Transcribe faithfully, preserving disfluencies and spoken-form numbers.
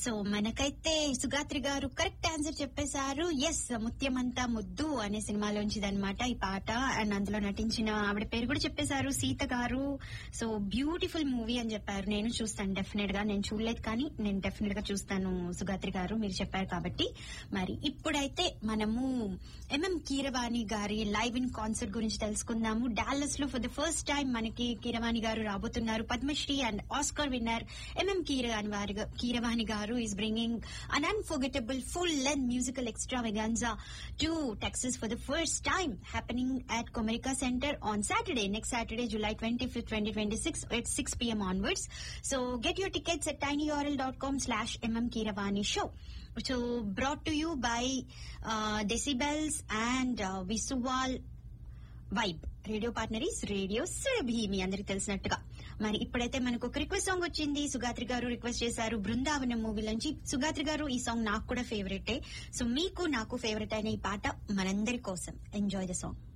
So మనకైతే సుగాత్రి గారు correct answer చెప్పేశారు. ఎస్, ముత్యమంతా ముద్దు అనే సినిమాలోంచిదన్నమాట ఈ పాట. అండ్ అందులో నటించిన ఆవిడ పేరు కూడా చెప్పేశారు, సీత గారు. సో బ్యూటిఫుల్ మూవీ అని చెప్పారు. నేను చూస్తాను డెఫినెట్ గా. నేను చూడలేదు కానీ నేను డెఫినెట్ గా చూస్తాను సుగాత్రి గారు, మీరు చెప్పారు కాబట్టి. మరి ఇప్పుడైతే మనము ఎంఎం కీరవాణి గారి లైవ్ ఇన్ కాన్సర్ట్ గురించి తెలుసుకుందాము. డాలస్ లో ఫర్ ద ఫస్ట్ టైం మనకి కీరవాణి గారు రాబోతున్నారు. Padmashri and Oscar winner MM Keeravani Keeravani గారు is bringing an unforgettable full-length musical extravaganza to Texas for the first time, happening at Comerica Center on Saturday, next Saturday, July twenty-fifth, twenty twenty-six at six p.m. onwards. So get your tickets at tinyurl.com slash mmkiravani show. So brought to you by uh, Decibels and uh, Visual vibe. Radio partner is radio Surabhi, మీ అందరికి తెలిసినట్టుగా. మరి ఇప్పుడైతే మనకు ఒక request song వచ్చింది. సుగాత్రి గారు request చేశారు Brindavanam movie నుంచి. సుగాత్రి గారు, ఈ సాంగ్ నాకు కూడా ఫేవరెటే. సో మీకు నాకు ఫేవరెట్ అయిన ఈ పాట మనందరి కోసం. Enjoy the song.